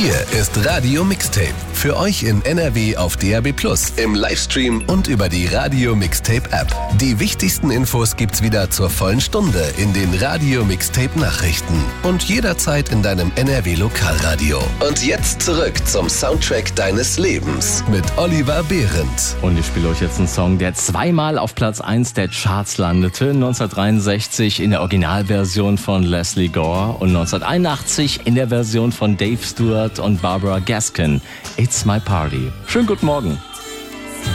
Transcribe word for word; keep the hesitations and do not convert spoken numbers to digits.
Hier ist Radio Mixtape. Für euch in N R W auf D A B plus, im Livestream und über die Radio Mixtape App. Die wichtigsten Infos gibt's wieder zur vollen Stunde in den Radio Mixtape Nachrichten und jederzeit in deinem N R W Lokalradio. Und jetzt zurück zum Soundtrack deines Lebens mit Oliver Behrendt. Und ich spiele euch jetzt einen Song, der zweimal auf Platz eins der Charts landete. neunzehnhundertdreiundsechzig in der Originalversion von Leslie Gore und neunzehnhunderteinundachtzig in der Version von Dave Stewart und Barbara Gaskin. It's My Party. Schönen guten Morgen.